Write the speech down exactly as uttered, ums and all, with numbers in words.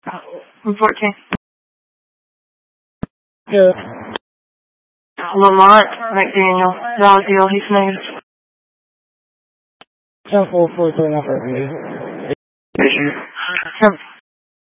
fourteen. Good. Lamont McDaniel. Dalziel, he's negative. ten four four three one five. Sure.